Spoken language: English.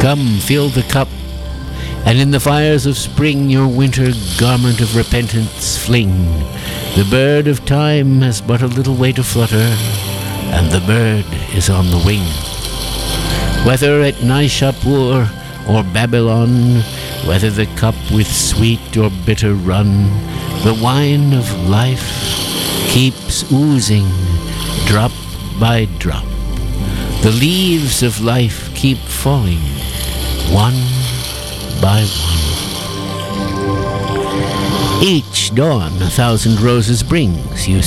Come, fill the cup, and in the fires of spring your winter garment of repentance fling. The bird of time has but a little way to flutter, and the bird is on the wing. Whether at Nishapur or Babylon, whether the cup with sweet or bitter run, the wine of life keeps oozing, drop by drop. The leaves of life keep falling, one by one. Each dawn 1,000 roses brings, you